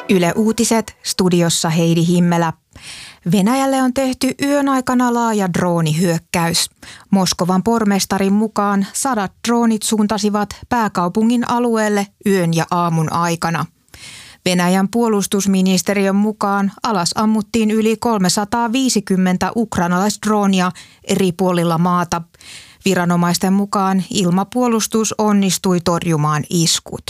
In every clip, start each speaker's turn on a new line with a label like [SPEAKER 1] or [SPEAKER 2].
[SPEAKER 1] Yle Uutiset, studiossa Heidi Himmelä. Venäjälle on tehty yön aikana laaja droonihyökkäys. Moskovan pormestarin mukaan 100 droonit suuntasivat pääkaupungin alueelle yön ja aamun aikana. Venäjän puolustusministeriön mukaan alas ammuttiin yli 350 ukrainalaisdroonia eri puolilla maata. Viranomaisten mukaan ilmapuolustus onnistui torjumaan iskut.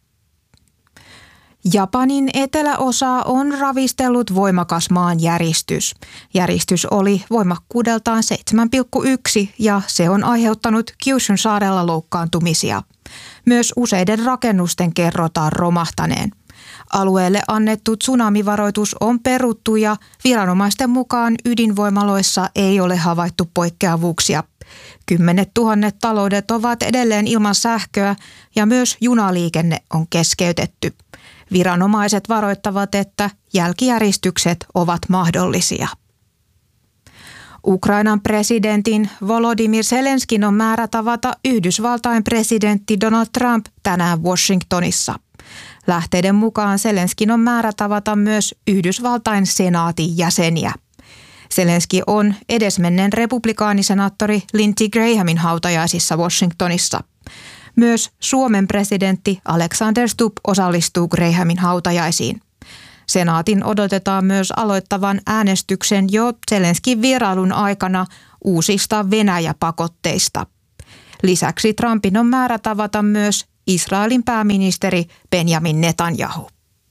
[SPEAKER 1] Japanin eteläosaa on ravistellut voimakas maanjäristys. Järistys oli voimakkuudeltaan 7,1 ja se on aiheuttanut Kyushun saarella loukkaantumisia. Myös useiden rakennusten kerrotaan romahtaneen. Alueelle annettu tsunamivaroitus on peruttu ja viranomaisten mukaan ydinvoimaloissa ei ole havaittu poikkeavuuksia. 10 000 taloudet ovat edelleen ilman sähköä ja myös junaliikenne on keskeytetty. Viranomaiset varoittavat, että jälkijäristykset ovat mahdollisia. Ukrainan presidentin Volodymyr Zelenskin on määrä tavata Yhdysvaltain presidentti Donald Trump tänään Washingtonissa. Lähteiden mukaan Zelenskin on määrä tavata myös Yhdysvaltain senaatin jäseniä. Zelenski on edesmenneen republikaanisenaattori Lindsey Grahamin hautajaisissa Washingtonissa. Myös Suomen presidentti Alexander Stubb osallistuu Grahamin hautajaisiin. Senaatin odotetaan myös aloittavan äänestyksen jo Zelenskin vierailun aikana uusista Venäjä-pakotteista. Lisäksi Trumpin on määrä tavata myös Israelin pääministeri Benjamin Netanyahu.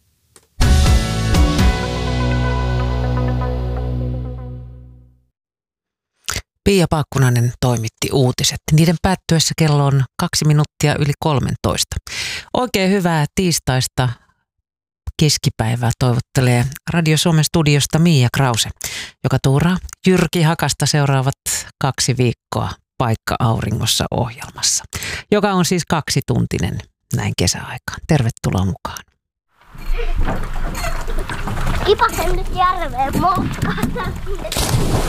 [SPEAKER 2] Pia Paakkunainen toimitti uutiset. Niiden päättyessä kello on 2 minuuttia yli 13. Oikein hyvää tiistaista keskipäivää toivottelee Radio Suomen studiosta Mia Krause, joka tuuraa Jyrki Hakasta seuraavat 2 viikkoa Paikka auringossa -ohjelmassa, joka on siis 2-tuntinen näin kesäaikaan. Tervetuloa mukaan.
[SPEAKER 3] Kipasen nyt järveen motkata.